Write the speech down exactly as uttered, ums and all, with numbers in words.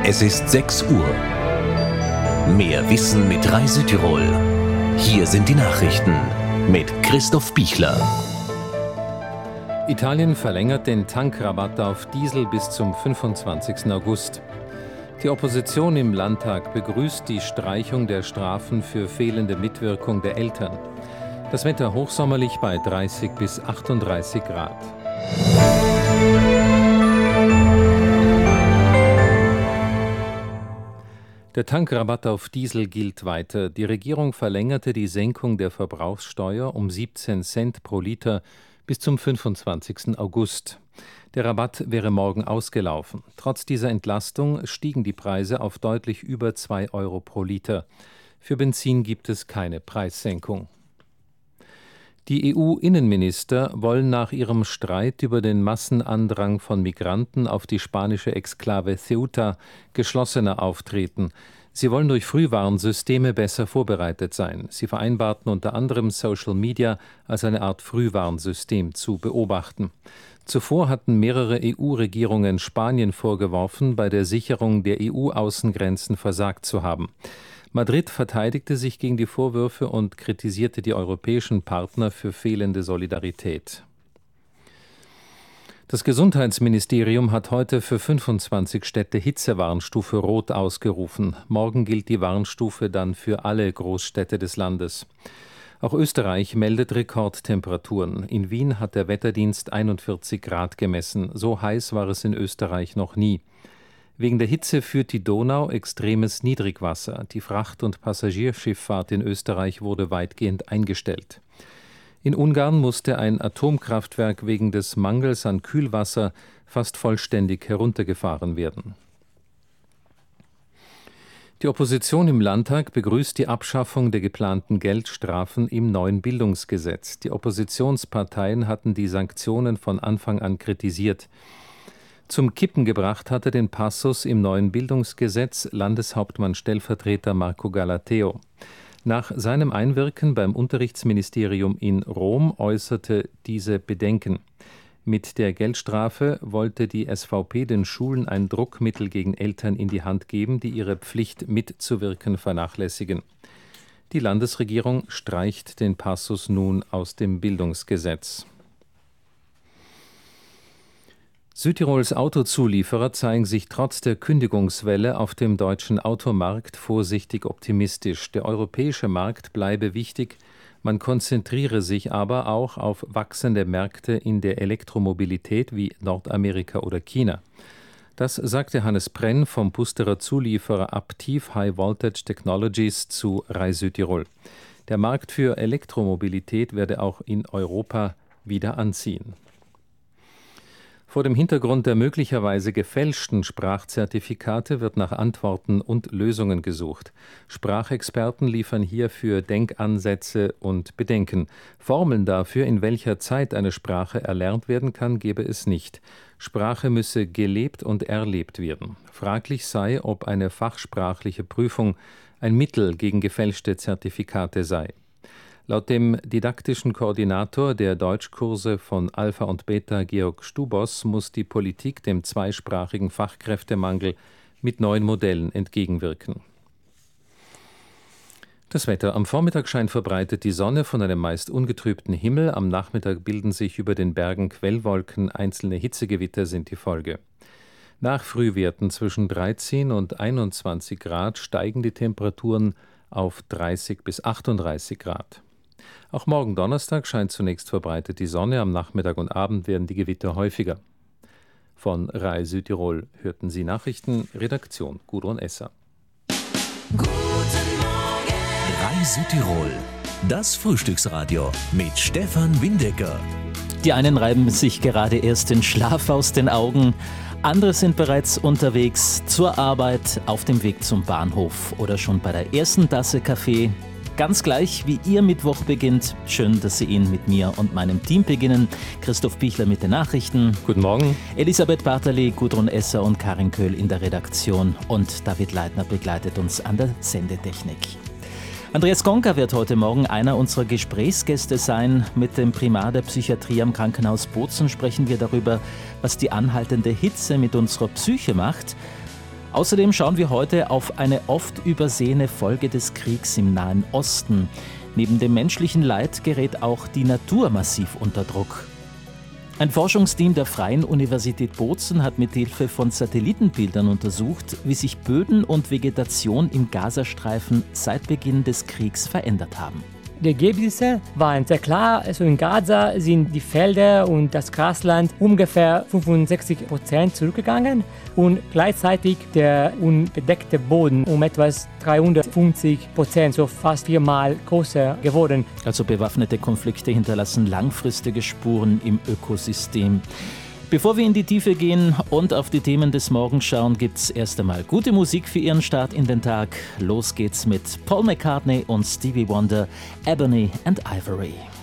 Es ist sechs Uhr. Mehr Wissen mit Rai Südtirol. Hier sind die Nachrichten mit Christoph Bichler. Italien verlängert den Tankrabatt auf Diesel bis zum fünfundzwanzigsten August. Die Opposition im Landtag begrüßt die Streichung der Strafen für fehlende Mitwirkung der Eltern. Das Wetter hochsommerlich bei dreißig bis achtunddreißig Grad. Der Tankrabatt auf Diesel gilt weiter. Die Regierung verlängerte die Senkung der Verbrauchssteuer um siebzehn Cent pro Liter bis zum fünfundzwanzigsten August. Der Rabatt wäre morgen ausgelaufen. Trotz dieser Entlastung stiegen die Preise auf deutlich über zwei Euro pro Liter. Für Benzin gibt es keine Preissenkung. Die E U-Innenminister wollen nach ihrem Streit über den Massenandrang von Migranten auf die spanische Exklave Ceuta geschlossener auftreten. Sie wollen durch Frühwarnsysteme besser vorbereitet sein. Sie vereinbarten unter anderem Social Media als eine Art Frühwarnsystem zu beobachten. Zuvor hatten mehrere E U-Regierungen Spanien vorgeworfen, bei der Sicherung der E U-Außengrenzen versagt zu haben. Madrid verteidigte sich gegen die Vorwürfe und kritisierte die europäischen Partner für fehlende Solidarität. Das Gesundheitsministerium hat heute für fünfundzwanzig Städte Hitzewarnstufe Rot ausgerufen. Morgen gilt die Warnstufe dann für alle Großstädte des Landes. Auch Österreich meldet Rekordtemperaturen. In Wien hat der Wetterdienst einundvierzig Grad gemessen. So heiß war es in Österreich noch nie. Wegen der Hitze führt die Donau extremes Niedrigwasser. Die Fracht- und Passagierschifffahrt in Österreich wurde weitgehend eingestellt. In Ungarn musste ein Atomkraftwerk wegen des Mangels an Kühlwasser fast vollständig heruntergefahren werden. Die Opposition im Landtag begrüßt die Abschaffung der geplanten Geldstrafen im neuen Bildungsgesetz. Die Oppositionsparteien hatten die Sanktionen von Anfang an kritisiert. Zum Kippen gebracht hatte den Passus im neuen Bildungsgesetz Landeshauptmann-Stellvertreter Marco Galateo. Nach seinem Einwirken beim Unterrichtsministerium in Rom äußerte diese Bedenken. Mit der Geldstrafe wollte die S V P den Schulen ein Druckmittel gegen Eltern in die Hand geben, die ihre Pflicht mitzuwirken vernachlässigen. Die Landesregierung streicht den Passus nun aus dem Bildungsgesetz. Südtirols Autozulieferer zeigen sich trotz der Kündigungswelle auf dem deutschen Automarkt vorsichtig optimistisch. Der europäische Markt bleibe wichtig, man konzentriere sich aber auch auf wachsende Märkte in der Elektromobilität wie Nordamerika oder China. Das sagte Hannes Brenn vom Pusterer Zulieferer Aptiv High Voltage Technologies zu Rai Südtirol. Der Markt für Elektromobilität werde auch in Europa wieder anziehen. Vor dem Hintergrund der möglicherweise gefälschten Sprachzertifikate wird nach Antworten und Lösungen gesucht. Sprachexperten liefern hierfür Denkansätze und Bedenken. Formeln dafür, in welcher Zeit eine Sprache erlernt werden kann, gebe es nicht. Sprache müsse gelebt und erlebt werden. Fraglich sei, ob eine fachsprachliche Prüfung ein Mittel gegen gefälschte Zertifikate sei. Laut dem didaktischen Koordinator der Deutschkurse von Alpha und Beta, Georg Stubos, muss die Politik dem zweisprachigen Fachkräftemangel mit neuen Modellen entgegenwirken. Das Wetter. Am Vormittag scheint verbreitet die Sonne von einem meist ungetrübten Himmel. Am Nachmittag bilden sich über den Bergen Quellwolken. Einzelne Hitzegewitter sind die Folge. Nach Frühwerten zwischen dreizehn und einundzwanzig Grad steigen die Temperaturen auf dreißig bis achtunddreißig Grad. Auch morgen Donnerstag scheint zunächst verbreitet die Sonne, am Nachmittag und Abend werden die Gewitter häufiger. Von Rai Südtirol hörten Sie Nachrichten, Redaktion Gudrun Esser. Guten Morgen! Rai Südtirol, das Frühstücksradio mit Stefan Windecker. Die einen reiben sich gerade erst den Schlaf aus den Augen, andere sind bereits unterwegs zur Arbeit, auf dem Weg zum Bahnhof oder schon bei der ersten Tasse Kaffee. Ganz gleich, wie Ihr Mittwoch beginnt. Schön, dass Sie ihn mit mir und meinem Team beginnen. Christoph Bichler mit den Nachrichten. Guten Morgen. Elisabeth Bartali, Gudrun Esser und Karin Köhl in der Redaktion. Und David Leitner begleitet uns an der Sendetechnik. Andreas Gonka wird heute Morgen einer unserer Gesprächsgäste sein. Mit dem Primar der Psychiatrie am Krankenhaus Bozen sprechen wir darüber, was die anhaltende Hitze mit unserer Psyche macht. Außerdem schauen wir heute auf eine oft übersehene Folge des Kriegs im Nahen Osten. Neben dem menschlichen Leid gerät auch die Natur massiv unter Druck. Ein Forschungsteam der Freien Universität Bozen hat mithilfe von Satellitenbildern untersucht, wie sich Böden und Vegetation im Gazastreifen seit Beginn des Kriegs verändert haben. Die Ergebnisse waren sehr klar. Also in Gaza sind die Felder und das Grasland ungefähr fünfundsechzig Prozent zurückgegangen und gleichzeitig der unbedeckte Boden um etwas dreihundertfünfzig Prozent, so fast viermal größer geworden. Also bewaffnete Konflikte hinterlassen langfristige Spuren im Ökosystem. Bevor wir in die Tiefe gehen und auf die Themen des Morgens schauen, gibt's erst einmal gute Musik für Ihren Start in den Tag. Los geht's mit Paul McCartney und Stevie Wonder, Ebony and Ivory.